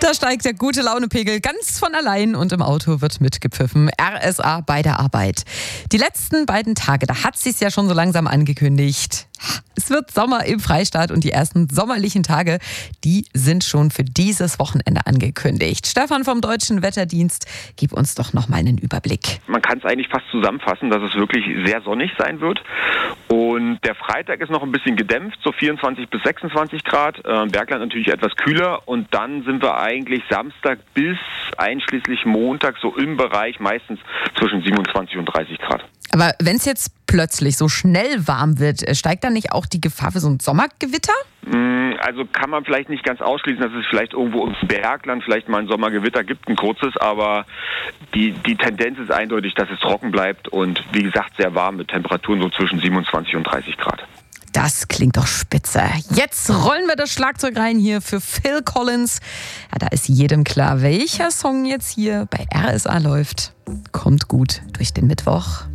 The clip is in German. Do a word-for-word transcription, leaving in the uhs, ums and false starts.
Da steigt der Gute-Laune-Pegel ganz von allein und im Auto wird mitgepfiffen. R S A bei der Arbeit. Die letzten beiden Tage, da hat sich's ja schon so langsam angekündigt. Es wird Sommer im Freistaat und die ersten sommerlichen Tage, die sind schon für dieses Wochenende angekündigt. Stefan vom Deutschen Wetterdienst, gib uns doch noch mal einen Überblick. Man kann es eigentlich fast zusammenfassen, dass es wirklich sehr sonnig sein wird. Und der Freitag ist noch ein bisschen gedämpft, so vierundzwanzig bis sechsundzwanzig Grad. Äh, Bergland natürlich etwas kühler. Und dann sind wir eigentlich Samstag bis einschließlich Montag so im Bereich meistens zwischen siebenundzwanzig und dreißig Grad. Aber wenn es jetzt plötzlich so schnell warm wird, steigt dann nicht auch die Gefahr für so ein Sommergewitter? Also kann man vielleicht nicht ganz ausschließen, dass es vielleicht irgendwo im Bergland vielleicht mal ein Sommergewitter gibt, ein kurzes, aber die, die Tendenz ist eindeutig, dass es trocken bleibt und wie gesagt sehr warm mit Temperaturen so zwischen siebenundzwanzig und dreißig Grad. Das klingt doch spitze. Jetzt rollen wir das Schlagzeug rein hier für Phil Collins. Ja, da ist jedem klar, welcher Song jetzt hier bei R S A läuft. Kommt gut durch den Mittwoch.